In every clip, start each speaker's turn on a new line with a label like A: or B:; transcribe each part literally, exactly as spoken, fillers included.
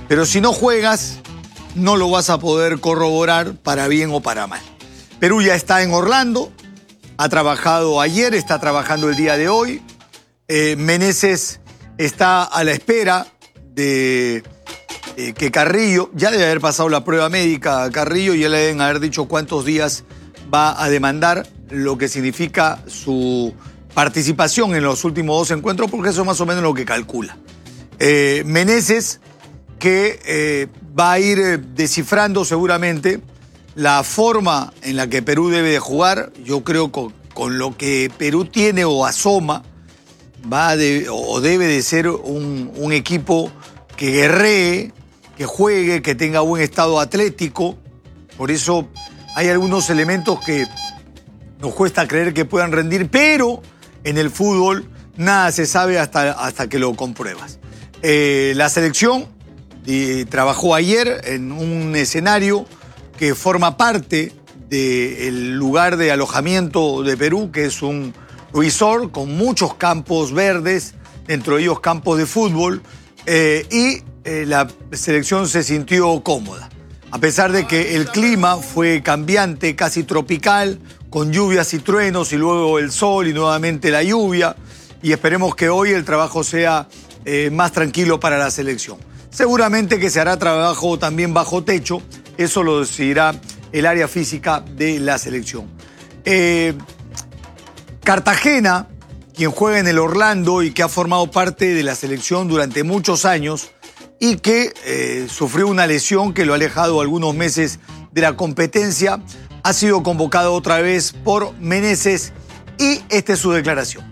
A: Pero si no juegas, no lo vas a poder corroborar para bien o para mal. Perú ya está en Orlando, ha trabajado ayer, está trabajando el día de hoy. Eh, Meneses está a la espera de eh, que Carrillo, ya debe haber pasado la prueba médica a Carrillo, y ya le deben haber dicho cuántos días va a demandar, lo que significa su participación en los últimos dos encuentros, porque eso es más o menos lo que calcula. Eh, Meneses, que eh, va a ir eh, descifrando seguramente la forma en la que Perú debe de jugar. Yo creo que con, con lo que Perú tiene o asoma, va de, o debe de ser un, un equipo que guerree, que juegue, que tenga buen estado atlético. Por eso hay algunos elementos que nos cuesta creer que puedan rendir, pero en el fútbol nada se sabe hasta, hasta que lo compruebas. Eh, la selección eh, trabajó ayer en un escenario que forma parte del lugar de alojamiento de Perú, que es un resort con muchos campos verdes, dentro de ellos campos de fútbol, eh, y eh, la selección se sintió cómoda. A pesar de que el clima fue cambiante, casi tropical, con lluvias y truenos, y luego el sol y nuevamente la lluvia, y esperemos que hoy el trabajo sea eh, más tranquilo para la selección. Seguramente que se hará trabajo también bajo techo, eso lo decidirá el área física de la selección. Eh, Cartagena, quien juega en el Orlando y que ha formado parte de la selección durante muchos años y que eh, sufrió una lesión que lo ha alejado algunos meses de la competencia, ha sido convocado otra vez por Meneses, y esta es su declaración.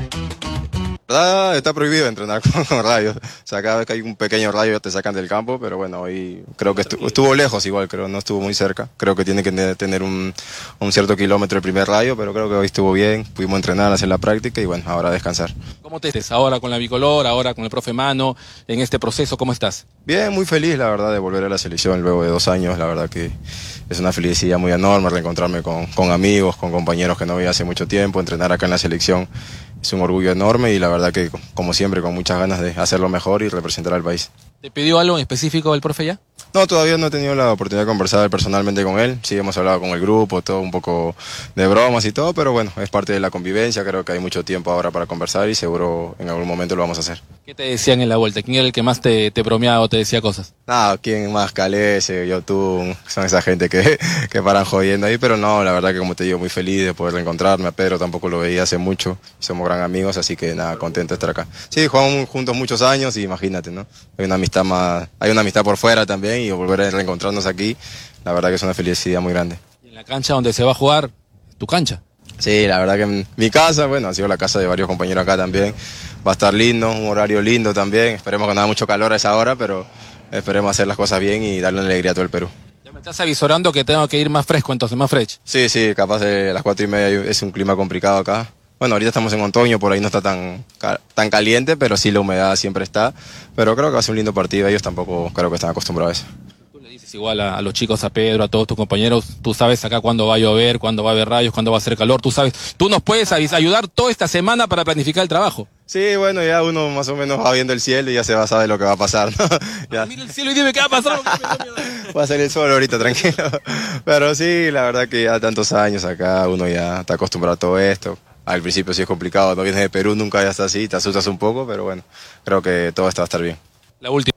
B: verdad está prohibido entrenar con, con rayos. O sea, cada vez que hay un pequeño rayo te sacan del campo, pero bueno, hoy creo que estuvo, estuvo lejos igual, creo, no estuvo muy cerca. Creo que tiene que tener un, un cierto kilómetro el primer rayo, pero creo que hoy estuvo bien, pudimos entrenar, hacer la práctica y bueno, ahora descansar.
C: ¿Cómo te estés ahora con la bicolor, ahora con el profe Mano, en este proceso? ¿Cómo estás?
B: Bien, muy feliz la verdad de volver a la selección luego de dos años, la verdad que es una felicidad muy enorme reencontrarme con, con amigos, con compañeros que no veía hace mucho tiempo, entrenar acá en la selección. Es un orgullo enorme y la verdad que, como siempre, con muchas ganas de hacerlo mejor y representar al país.
C: ¿Te pidió algo en específico el profe ya?
B: No, todavía no he tenido la oportunidad de conversar personalmente con él. Sí, hemos hablado con el grupo, todo un poco de bromas y todo, pero bueno, es parte de la convivencia. Creo que hay mucho tiempo ahora para conversar y seguro en algún momento lo vamos a hacer.
C: ¿Qué te decían en la vuelta? ¿Quién era el que más te, te bromeaba o te decía cosas?
B: Nada, ¿quién más? Calese, YouTube, son esa gente que, que paran jodiendo ahí, pero no, la verdad que como te digo, muy feliz de poder reencontrarme. A Pedro tampoco lo veía hace mucho, somos gran amigos, así que nada, contento de estar acá. Sí, jugamos juntos muchos años y imagínate, ¿no? Hay una amistad más, hay una amistad por fuera también y volver a reencontrarnos aquí, la verdad que es una felicidad muy grande.
C: ¿Y en la cancha donde se va a jugar, tu cancha?
B: Sí, la verdad que en mi casa, bueno, ha sido la casa de varios compañeros acá también. Va a estar lindo, un horario lindo también. Esperemos que no haga mucho calor a esa hora, pero esperemos hacer las cosas bien y darle una alegría a todo el Perú.
C: ¿Ya me estás avisorando que tengo que ir más fresco entonces, más fresh?
B: Sí, sí, capaz de las cuatro y media es un clima complicado acá. Bueno, ahorita estamos en otoño, por ahí no está tan, tan caliente, pero sí la humedad siempre está. Pero creo que va a ser un lindo partido, ellos tampoco creo que están acostumbrados a eso.
C: Igual a, a los chicos, a Pedro, a todos tus compañeros, tú sabes acá cuándo va a llover, cuándo va a haber rayos, cuándo va a hacer calor, tú sabes, tú nos puedes ayudar toda esta semana para planificar el trabajo.
B: Sí, bueno, ya uno más o menos va viendo el cielo y ya se va a saber lo que va a pasar, ¿no? Ya.
C: Mira el cielo y dime qué va a pasar.
B: Va a salir el sol ahorita, tranquilo. Pero sí, la verdad que ya tantos años acá, uno ya está acostumbrado a todo esto. Al principio sí es complicado, no vienes de Perú, nunca ya está así, te asustas un poco, pero bueno, creo que todo esto va a estar bien.
C: La última.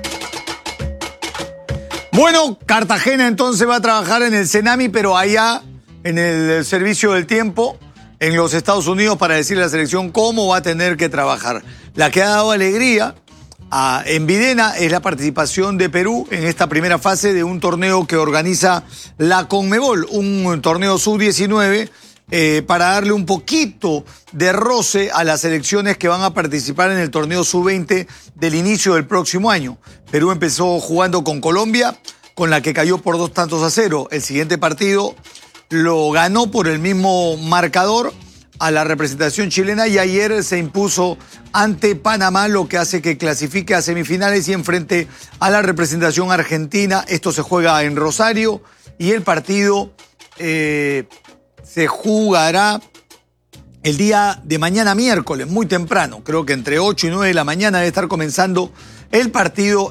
A: Bueno, Cartagena entonces va a trabajar en el Senami, pero allá en el servicio del tiempo, en los Estados Unidos, para decirle a la selección cómo va a tener que trabajar. La que ha dado alegría a, en Videna es la participación de Perú en esta primera fase de un torneo que organiza la Conmebol, un torneo sub diecinueve, eh, para darle un poquito de roce a las selecciones que van a participar en el torneo sub veinte del inicio del próximo año. Perú empezó jugando con Colombia, con la que cayó por dos tantos a cero. El siguiente partido lo ganó por el mismo marcador a la representación chilena y ayer se impuso ante Panamá, lo que hace que clasifique a semifinales y enfrente a la representación argentina. Esto se juega en Rosario y el partido eh, se jugará el día de mañana miércoles, muy temprano. Creo que entre ocho y nueve de la mañana debe estar comenzando el partido